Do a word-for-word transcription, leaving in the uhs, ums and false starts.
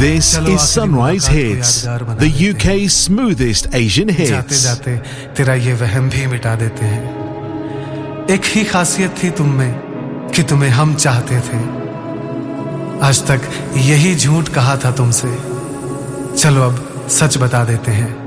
This is Sunrise Hits, the U K's smoothest Asian hits. जाते जाते तेरा ये वहम भी मिटा देते हैं। एक ही खासियत थी तुम में कि तुम्हें हम चाहते थे। आज तक यही झूठ कहा था तुमसे, चलो अब सच बता देते हैं।